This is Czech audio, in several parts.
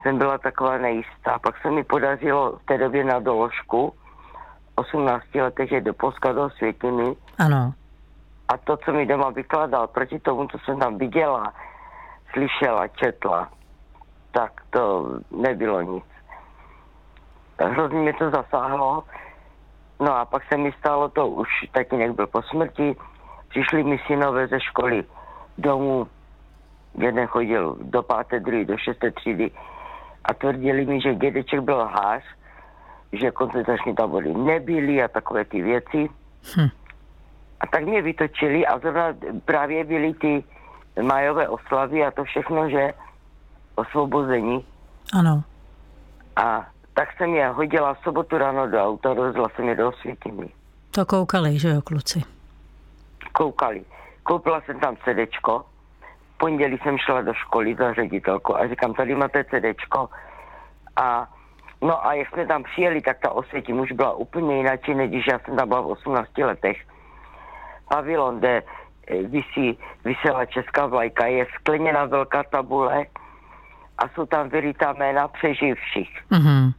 jsem byla taková nejistá. Pak se mi podařilo v té době na doložku 18 letech jít do Polska do Osvětimi. Ano. A to, co mi doma vykládal proti tomu, co jsem tam viděla, slyšela, četla, tak to nebylo nic. Hrozně mě to zasáhlo. No a pak se mi stalo to, už tatínek byl po smrti, přišli mi synové ze školy domů, jeden chodil do 5., druhý do 6. třídy a tvrdili mi, že dědeček byl lhář, že koncentrační tábory nebyly a takové ty věci. A tak mě vytočili a zrovna právě byly ty májové oslavy a to všechno, že osvobození. Ano. A tak jsem je hodila v sobotu ráno do auta, dovezla jsem je do Osvětimi. To koukali, že jo, kluci? Koukali. Koupila jsem tam CDčko. V pondělí jsem šla do školy za ředitelku a říkám, tady máte CDčko. No a jak jsme tam přijeli, tak ta Osvětim už byla úplně jinak, než když já jsem tam byla v 18 letech. Pavilon, kde visela česká vlajka, je skleněná velká tabule a jsou tam vyrytá jména přeživších. Mhm.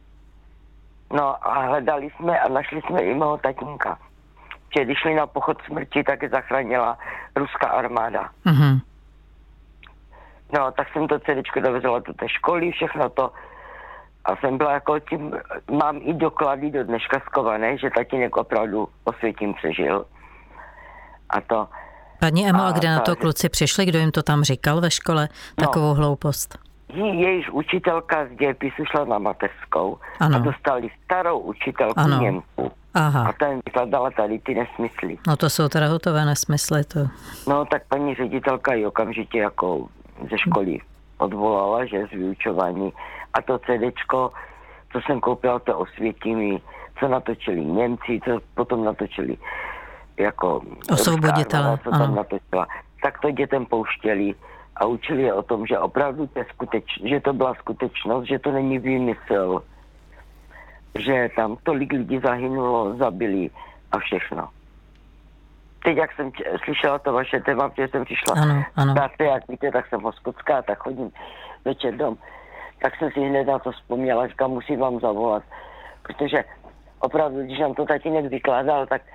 No a hledali jsme a našli jsme i mého tatínka. Že když šli na pochod smrti, tak je zachránila ruská armáda. Mhm. No, tak jsem to CDčko dovezla do té školy, všechno to. A jsem byla jako tím, mám i doklady do dneška skované, že tatínek opravdu Osvětim přežil. A to... Paní Emo, a kde na to kluci přišli? Kdo jim to tam říkal ve škole? Takovou hloupost. Jejíž učitelka z dějepisu šla na mateřskou a dostali starou učitelku Němku. Aha. A ten vykladala tady ty nesmysly. No to jsou teda hotové nesmysly. To... No tak paní ředitelka ji okamžitě jako ze školy odvolala, že z vyučování. A to CDčko, co jsem koupila, to Osvětimi, co natočili Němci, co potom natočili jako osvoboditele, co tam natočila. Tak to dětem pouštěli a učili je o tom, že opravdu že to byla skutečnost, že to není výmysl, že tam tolik lidí zahynulo, zabili a všechno. Teď, jak jsem slyšela to vaše téma, protože jsem přišla práce, jak víte, tak jsem hospodská, tak chodím večer dom, tak jsem si hned na to vzpomněla, říkám, musím vám zavolat, protože opravdu, když nám to tatínek vykládal, tak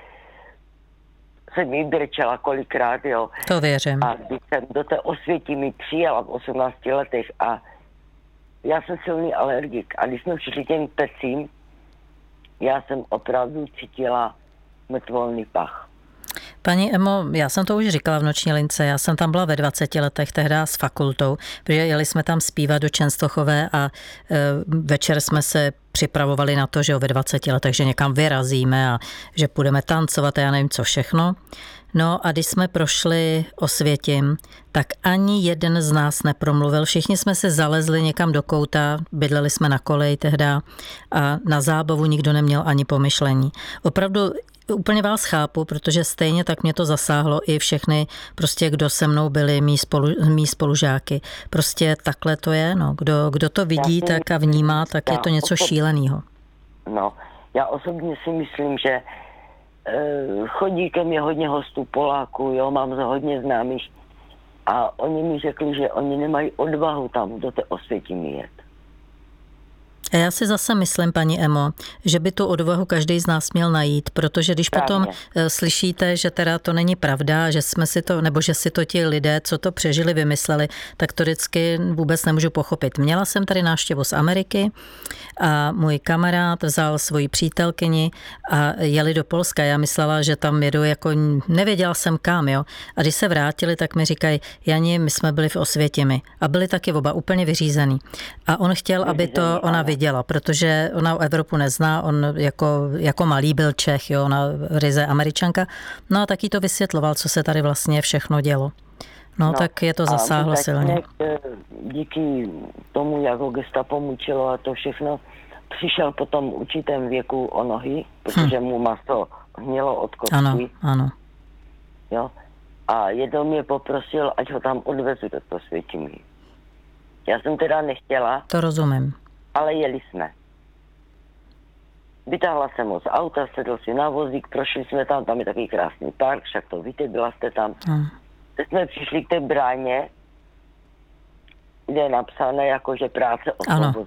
jsem jí brečela kolikrát, jo. To věřím. A když jsem do té Osvětimi přijela v 18 letech a já jsem silný alergik a když jsme přišli těm pecím, já jsem opravdu cítila mrtvolný pach. Paní Emo, já jsem to už říkala v Noční lince, já jsem tam byla ve 20 letech tehdy s fakultou, protože jeli jsme tam zpívat do Čenstochové a večer jsme se připravovali na to, že ve 20 letech, že někam vyrazíme a že půjdeme tancovat a já nevím co všechno. No a když jsme prošli Osvětim, tak ani jeden z nás nepromluvil. Všichni jsme se zalezli někam do kouta, bydleli jsme na koleji tehda a na zábavu nikdo neměl ani pomyšlení. Opravdu úplně vás chápu, protože stejně tak mě to zasáhlo i všechny, prostě kdo se mnou byli, mý spolužáky. Prostě takhle to je, no. Kdo to vidí tak a vnímá, tak je to něco šíleného. No, já osobně si myslím, že chodí ke mně hodně hostů Poláků, jo, mám hodně známých a oni mi řekli, že oni nemají odvahu tam do té Osvětimi jet. A já si zase myslím, paní Emo, že by tu odvahu každý z nás měl najít, protože když potom slyšíte, že teda to není pravda, že jsme si to, nebo že si to ti lidé, co to přežili, vymysleli, tak to vždycky vůbec nemůžu pochopit. Měla jsem tady návštěvu z Ameriky a můj kamarád vzal svoji přítelkyni a jeli do Polska. Já myslela, že tam jedu jako, nevěděla jsem kam, jo. A když se vrátili, tak mi říkají, Jani, my jsme byli v Osvětimi a byli taky oba úplně vyřízený. A on chtěl, aby to ona viděla, protože ona Evropu nezná, on jako malý byl Čech, jo, ona ryze Američanka. No a taky to vysvětloval, co se tady vlastně všechno dělo. No tak je to zasáhlo silně. Díky tomu, jak ho gestapo mučilo a to všechno, přišel po tom určitém věku o nohy, protože mu maso hnilo od kosti. Ano. Jo. A jednou mě poprosil, ať ho tam odvezu do Osvětimi. Já jsem teda nechtěla. To rozumím. Ale jeli jsme. Vytáhla jsem ho z auta, sedl si na vozík, prošli jsme tam je takový krásný park, však to víte, byla jste tam. Teď jsme přišli k té bráně je napsané jako, že práce osvobozuje.